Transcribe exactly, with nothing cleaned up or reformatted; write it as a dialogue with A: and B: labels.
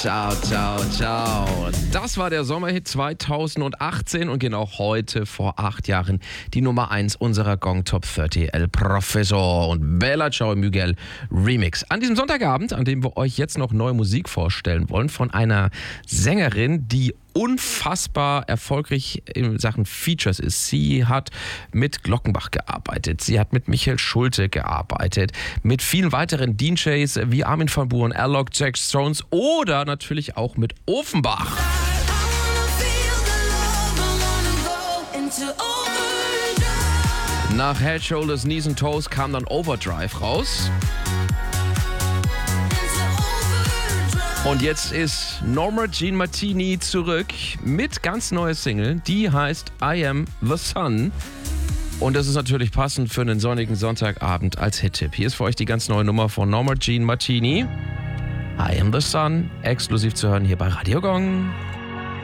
A: Ciao, ciao, ciao. Das war der Sommerhit zweitausendachtzehn und genau heute vor acht Jahren die Nummer eins unserer Gong Top dreißig, El Professor und Bella Ciao Miguel Remix. An diesem Sonntagabend, an dem wir euch jetzt noch neue Musik vorstellen wollen, von einer Sängerin, die unfassbar erfolgreich in Sachen Features ist. Sie hat mit Glockenbach gearbeitet, sie hat mit Michael Schulte gearbeitet, mit vielen weiteren D Js wie Armin van Buuren, Alok, Jack Jones oder natürlich auch mit Offenbach. Nach Head, Shoulders, Knees and Toes kam dann Overdrive raus. Und jetzt ist Norma Jean Martini zurück mit ganz neuer Single, die heißt I Am The Sun. Und das ist natürlich passend für einen sonnigen Sonntagabend als Hit-Tipp. Hier ist für euch die ganz neue Nummer von Norma Jean Martini. I Am The Sun, exklusiv zu hören hier bei Radio Gong.